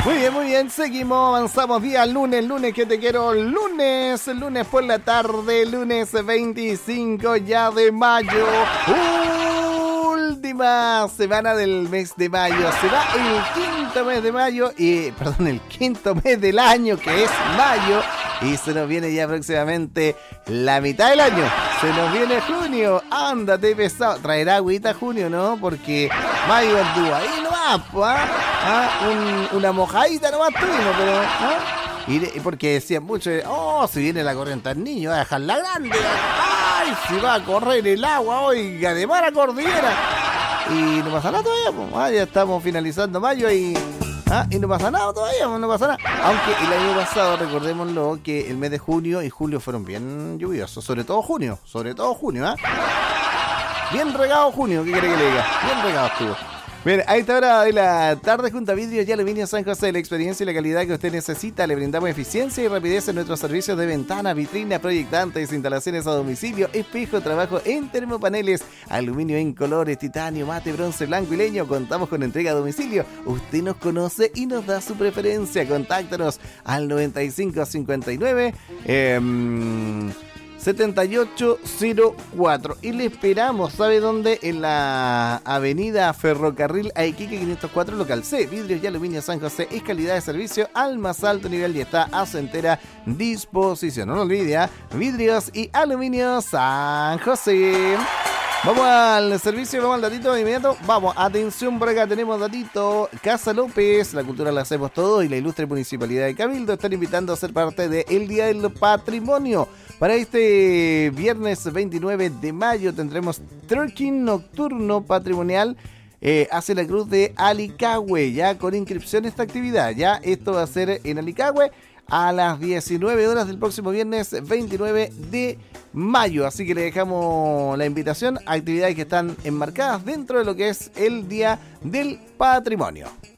Muy bien, seguimos, avanzamos día lunes que te quiero, lunes por la tarde, lunes 25 ya de mayo, última semana del mes de mayo, será el quinto mes de mayo, el quinto mes del año que es mayo, y se nos viene ya próximamente la mitad del año, se nos viene junio, ándate pesado, traerá agüita junio, ¿no? Porque mayo anduvo ahí nomás, pues, una mojadita nomás tuvimos, pero y porque decían mucho, si viene la corriente al niño, va a dejarla grande, ay, si va a correr el agua, oiga, de mar a cordillera, y no pasa nada todavía, pues, ya estamos finalizando mayo y no pasa nada todavía, no pasa nada, aunque el año pasado, recordémoslo, que el mes de junio y julio fueron bien lluviosos, sobre todo junio, bien regado junio, ¿qué quiere que le diga? Bien regado estuvo. Bien, a esta hora de la tarde, junto a Vidrios y Aluminio San José, la experiencia y la calidad que usted necesita, le brindamos eficiencia y rapidez en nuestros servicios de ventana, vitrina, proyectantes, instalaciones a domicilio, espejo, trabajo en termopaneles, aluminio en colores, titanio, mate, bronce, blanco y leño. Contamos con entrega a domicilio. Usted nos conoce y nos da su preferencia. Contáctanos al 9559 7804 y le esperamos, ¿sabe dónde? En la avenida Ferrocarril a Iquique 504, local C. Vidrios y Aluminio San José es calidad de servicio al más alto nivel y está a su entera disposición. No lo olvide, Vidrios y Aluminio San José. Vamos al servicio, vamos al datito de inmediato. Vamos, atención, por acá tenemos datito. Casa López, la cultura la hacemos todo y la ilustre Municipalidad de Cabildo están invitando a ser parte del Día del Patrimonio. Para este viernes 29 de mayo tendremos trekking nocturno patrimonial hacia la Cruz de Alicagüe, ya con inscripción esta actividad. Ya esto va a ser en Alicagüe a las 19 horas del próximo viernes 29 de mayo. Así que le dejamos la invitación a actividades que están enmarcadas dentro de lo que es el Día del Patrimonio.